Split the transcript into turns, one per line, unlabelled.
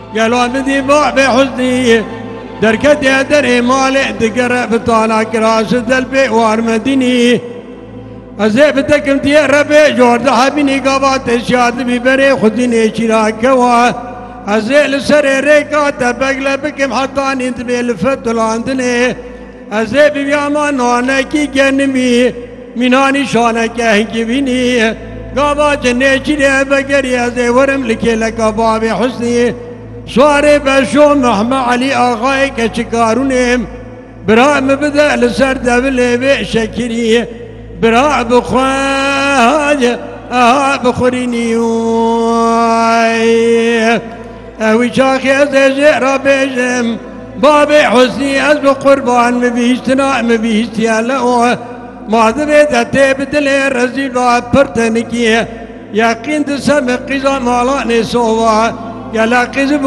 قالوا بدي بابي حسني دركت يا دري مالي دقرأ بطانا كراس دلبي وارمديني أزيفتك انت يا ربي جورد حبيني قبات الشاد ببري خديني شراكوا أزيل سري ريكاتا بقلبكم حطاني انت بالفتل عندني أزيب بياما نانكي جنمي مناني شانك اهنكي بيني قبات النيشري بقري أزي ورم لكي لك بابي حسني شواري بشو محمد علي آغاي كشكارونيم براء مبدأ لسر دبلي بشكري براء بخواج بخوريني اوي شاخي ازيجي ربيجم بابي حسني ازب قربان مبيشتنا مبيشتيا لأو ما دبيت اتيب دلي رزيل وابرتنكي يقين تسمي قيزا مالاني سوا يلا قيز